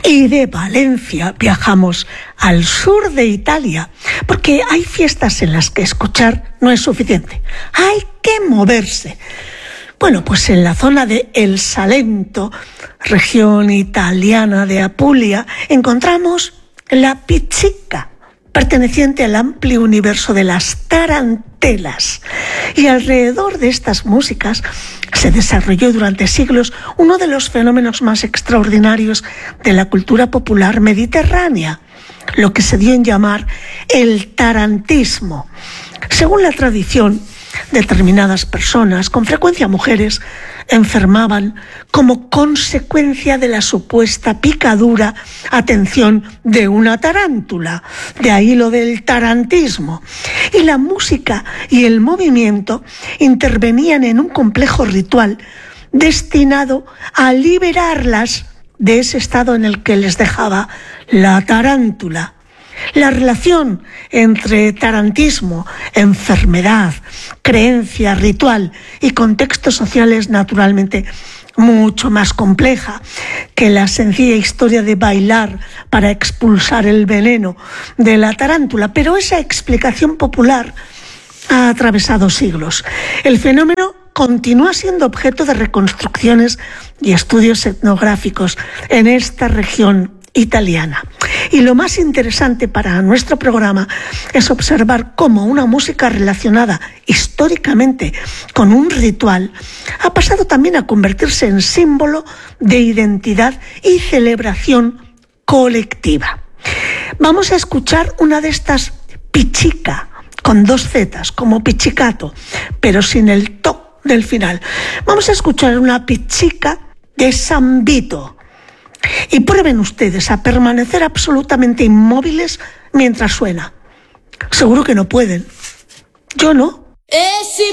Y de Valencia viajamos al sur de Italia, porque hay fiestas en las que escuchar no es suficiente, hay que moverse. Bueno, pues en la zona de El Salento, región italiana de Apulia, encontramos la pizzica, perteneciente al amplio universo de las tarantelas. Y alrededor de estas músicas se desarrolló durante siglos uno de los fenómenos más extraordinarios de la cultura popular mediterránea, lo que se dio en llamar el tarantismo. Según la tradición, determinadas personas, con frecuencia mujeres, enfermaban como consecuencia de la supuesta picadura, atención, de una tarántula. De ahí lo del tarantismo. Y la música y el movimiento intervenían en un complejo ritual destinado a liberarlas de ese estado en el que les dejaba la tarántula. La relación entre tarantismo, enfermedad, creencia, ritual y contexto social es naturalmente mucho más compleja que la sencilla historia de bailar para expulsar el veneno de la tarántula, pero esa explicación popular ha atravesado siglos. El fenómeno continúa siendo objeto de reconstrucciones y estudios etnográficos en esta región italiana. Y lo más interesante para nuestro programa es observar cómo una música relacionada históricamente con un ritual ha pasado también a convertirse en símbolo de identidad y celebración colectiva. Vamos a escuchar una de estas pizzica, con 2 zetas, como pizzicato, pero sin el to del final. Vamos a escuchar una pizzica de San Vito. Y prueben ustedes a permanecer absolutamente inmóviles mientras suena. Seguro que no pueden. Yo no. E si